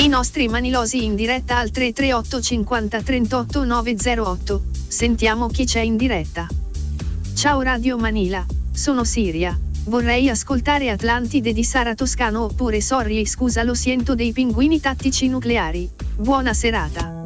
I nostri manilosi in diretta al 338 50 38 908. Sentiamo chi c'è in diretta. Ciao Radio Manila, sono Siria. Vorrei ascoltare Atlantide di Sara Toscano oppure Sorry scusa lo siento dei Pinguini Tattici Nucleari. Buona serata.